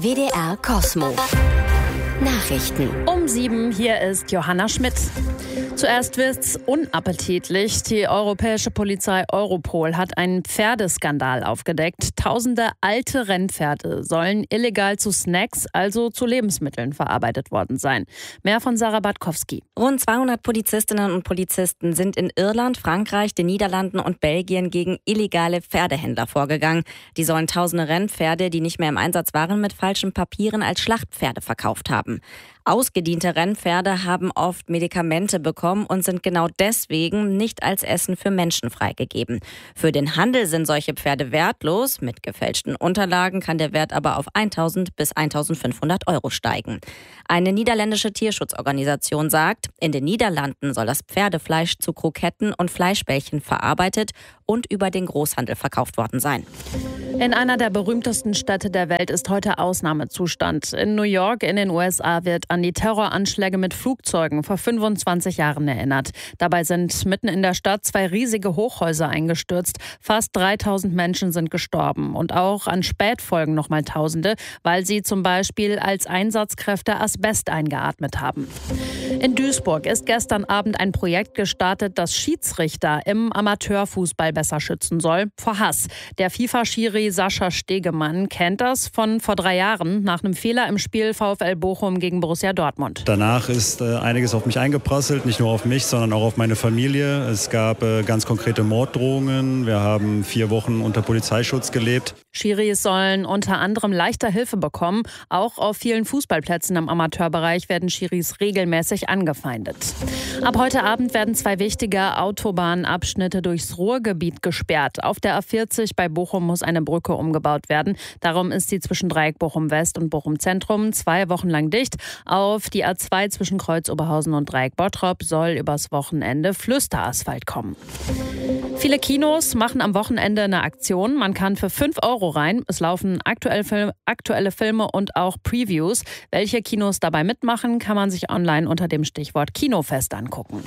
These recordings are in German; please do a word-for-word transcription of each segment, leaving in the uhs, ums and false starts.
W D R Kosmo. Nachrichten. Um sieben, hier ist Johanna Schmidt. Zuerst wird's unappetitlich. Die europäische Polizei Europol hat einen Pferdeskandal aufgedeckt. Tausende alte Rennpferde sollen illegal zu Snacks, also zu Lebensmitteln, verarbeitet worden sein. Mehr von Sarah Bartkowski. Rund zweihundert Polizistinnen und Polizisten sind in Irland, Frankreich, den Niederlanden und Belgien gegen illegale Pferdehändler vorgegangen. Die sollen tausende Rennpferde, die nicht mehr im Einsatz waren, mit falschen Papieren als Schlachtpferde verkauft haben. Ausgediente Rennpferde haben oft Medikamente bekommen und sind genau deswegen nicht als Essen für Menschen freigegeben. Für den Handel sind solche Pferde wertlos. Mit gefälschten Unterlagen kann der Wert aber auf eintausend bis eintausendfünfhundert Euro steigen. Eine niederländische Tierschutzorganisation sagt, in den Niederlanden soll das Pferdefleisch zu Kroketten und Fleischbällchen verarbeitet und über den Großhandel verkauft worden sein. In einer der berühmtesten Städte der Welt ist heute Ausnahmezustand. In New York in den U S A wird an die Terroranschläge mit Flugzeugen vor fünfundzwanzig Jahren erinnert. Dabei sind mitten in der Stadt zwei riesige Hochhäuser eingestürzt. Fast dreitausend Menschen sind gestorben und auch an Spätfolgen noch mal Tausende, weil sie zum Beispiel als Einsatzkräfte Asbest eingeatmet haben. In Duisburg ist gestern Abend ein Projekt gestartet, das Schiedsrichter im Amateurfußball besser schützen soll vor Hass. Der FIFA-Schiri Sascha Stegemann kennt das von vor drei Jahren nach einem Fehler im Spiel VfL Bochum gegen Borussia Dortmund. Danach ist äh, einiges auf mich eingeprasselt, nicht nur auf mich, sondern auch auf meine Familie. Es gab äh, ganz konkrete Morddrohungen. Wir haben vier Wochen unter Polizeischutz gelebt. Schiris sollen unter anderem leichter Hilfe bekommen. Auch auf vielen Fußballplätzen im Amateurbereich werden Schiris regelmäßig angefeindet. Ab heute Abend werden zwei wichtige Autobahnabschnitte durchs Ruhrgebiet gesperrt. Auf der A vierzig bei Bochum muss eine Brücke umgebaut werden. Darum ist sie zwischen Dreieck Bochum West und Bochum Zentrum zwei Wochen lang dicht. Auf die A zwei zwischen Kreuz Oberhausen und Dreieck Bottrop soll übers Wochenende Flüsterasphalt kommen. Viele Kinos machen am Wochenende eine Aktion. Man kann für fünf Euro rein. Es laufen aktuelle Filme, aktuelle Filme und auch Previews. Welche Kinos dabei mitmachen, kann man sich online unter dem Stichwort Kinofest angucken.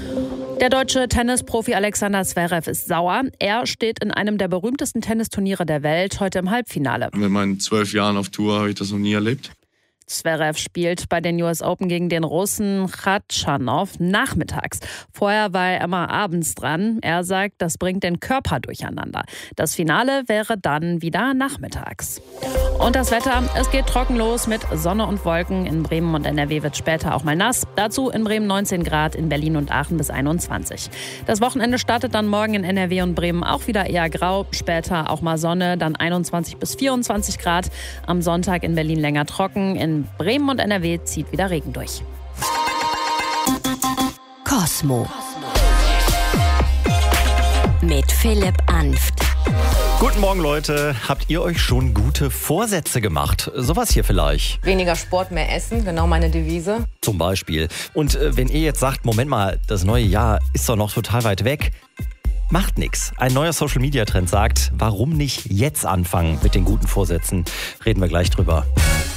Der deutsche Tennisprofi Alexander Zverev ist sauer. Er steht in einem der berühmtesten Tennisturniere der Welt heute im Halbfinale. In meinen zwölf Jahren auf Tour habe ich das noch nie erlebt. Zverev spielt bei den U S Open gegen den Russen Khachanov nachmittags. Vorher war er immer abends dran. Er sagt, das bringt den Körper durcheinander. Das Finale wäre dann wieder nachmittags. Und das Wetter, es geht trocken los mit Sonne und Wolken. In Bremen und N R W wird später auch mal nass. Dazu in Bremen neunzehn Grad, in Berlin und Aachen bis einundzwanzig. Das Wochenende startet dann morgen in N R W und Bremen auch wieder eher grau. Später auch mal Sonne, dann einundzwanzig bis vierundzwanzig Grad. Am Sonntag in Berlin länger trocken. In In Bremen und N R W zieht wieder Regen durch. Kosmo. Mit Philipp Anft. Guten Morgen, Leute. Habt ihr euch schon gute Vorsätze gemacht? Sowas hier vielleicht. Weniger Sport, mehr Essen, genau meine Devise. Zum Beispiel. Und äh, wenn ihr jetzt sagt, Moment mal, das neue Jahr ist doch noch total weit weg. Macht nix. Ein neuer Social-Media-Trend sagt, warum nicht jetzt anfangen mit den guten Vorsätzen? Reden wir gleich drüber.